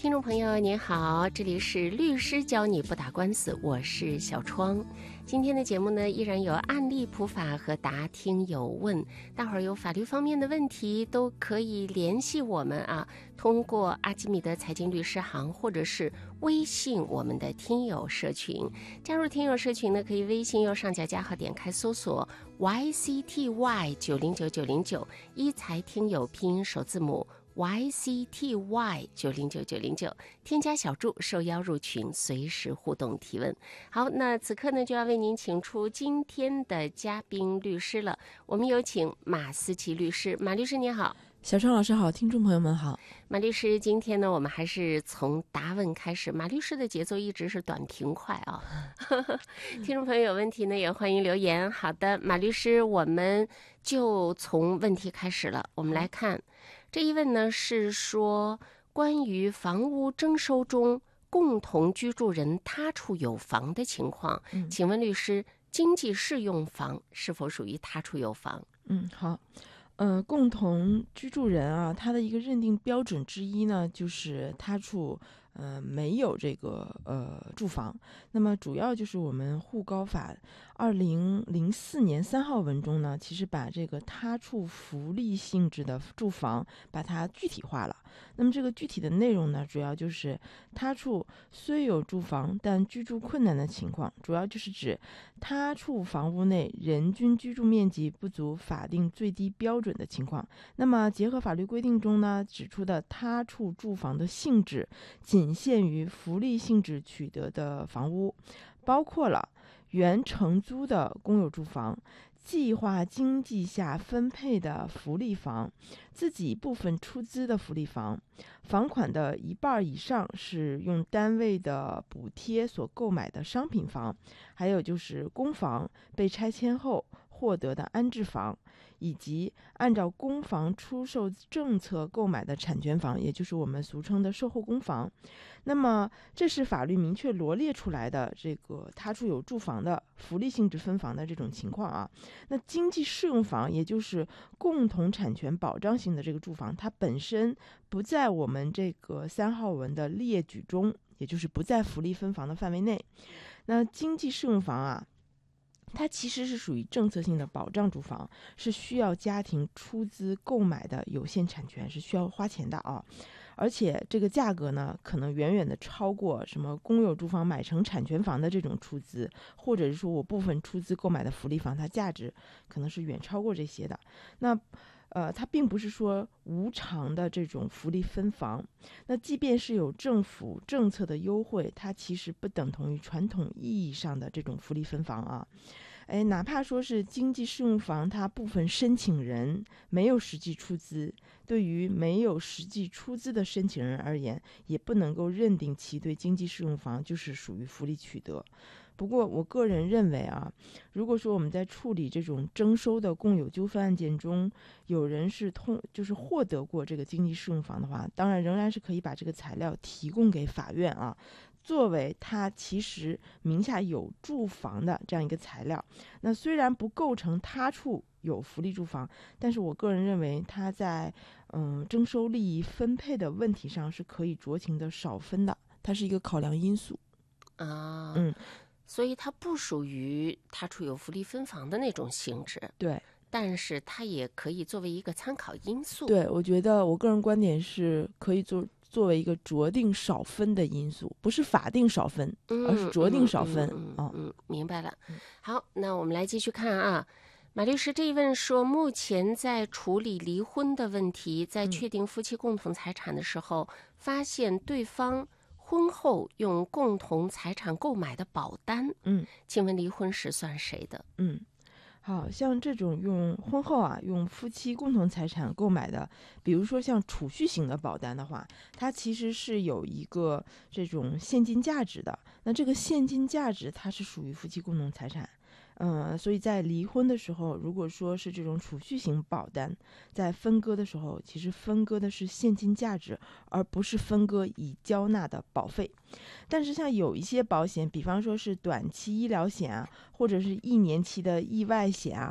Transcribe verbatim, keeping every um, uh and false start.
听众朋友您好，这里是律师教你不打官司，我是小窗。今天的节目呢，依然有案例普法和答听有问，大伙儿有法律方面的问题都可以联系我们啊，通过阿基米德财经律师行或者是微信我们的听友社群。加入听友社群呢，可以微信右上角加号点开搜索 Y C T Y 九零九九零九，一财听友拼音首字母Y C T Y 九零九九零九，添加小助，受邀入群，随时互动提问。好，那此刻呢，就要为您请出今天的嘉宾律师了。我们有请马思琪律师。马律师您好。 小窗老师好，听众朋友们好。 马律师，今天呢，我们还是从答问开始。马律师的节奏一直是短平快啊。听众朋友有问题呢，也欢迎留言。好的，马律师，我们就从问题开始了。我们来看这一问呢，是说关于房屋征收中共同居住人他处有房的情况， 嗯、 请问律师，经济适用房是否属于他处有房？ 嗯，好。呃，共同居住人啊，他的一个认定标准之一呢，就是他处呃没有这个呃住房。那么主要就是我们沪高法二零零四年三号文中呢，其实把这个他处福利性质的住房把它具体化了。那么这个具体的内容呢，主要就是他处虽有住房但居住困难的情况，主要就是指他处房屋内人均居住面积不足法定最低标准的情况。那么结合法律规定中呢指出的他处住房的性质，仅限于福利性质取得的房屋，包括了原承租的公有住房、计划经济下分配的福利房、自己部分出资的福利房、房款的一半以上是用单位的补贴所购买的商品房，还有就是公房被拆迁后获得的安置房，以及按照公房出售政策购买的产权房，也就是我们俗称的售后公房。那么这是法律明确罗列出来的这个他处有住房的福利性质分房的这种情况啊。那经济适用房，也就是共同产权保障型的这个住房，它本身不在我们这个三号文的列举中，也就是不在福利分房的范围内。那经济适用房啊，它其实是属于政策性的保障住房，是需要家庭出资购买的有限产权，是需要花钱的啊。而且这个价格呢，可能远远的超过什么公有住房买成产权房的这种出资，或者是说我部分出资购买的福利房，它价值可能是远超过这些的。那呃，它并不是说无偿的这种福利分房，那即便是有政府政策的优惠，它其实不等同于传统意义上的这种福利分房啊。哎，哪怕说是经济适用房，它部分申请人没有实际出资，对于没有实际出资的申请人而言，也不能够认定其对经济适用房就是属于福利取得。不过我个人认为啊，如果说我们在处理这种征收的共有纠纷案件中，有人是通就是获得过这个经济适用房的话，当然仍然是可以把这个材料提供给法院啊，作为他其实名下有住房的这样一个材料。那虽然不构成他处有福利住房，但是我个人认为他在嗯征收利益分配的问题上是可以酌情的少分的，它是一个考量因素啊。 嗯， 所以它不属于他处有福利分房的那种性质。 对， 但是它也可以作为一个参考因素。 对，我觉得我个人观点是可以做作为一个酌定少分的因素，不是法定少分， 嗯、 而是酌定少分。 嗯嗯嗯嗯，明白了。好，那我们来继续看啊。马律师这一问说，目前在处理离婚的问题，在确定夫妻共同财产的时候，嗯、发现对方婚后用共同财产购买的保单， 嗯， 请问离婚时算谁的？ 嗯。好像这种用婚后啊用夫妻共同财产购买的，比如说像储蓄型的保单的话，它其实是有一个这种现金价值的，那这个现金价值它是属于夫妻共同财产。嗯，所以在离婚的时候，如果说是这种储蓄型保单，在分割的时候，其实分割的是现金价值，而不是分割已交纳的保费。但是像有一些保险，比方说是短期医疗险啊，或者是一年期的意外险啊，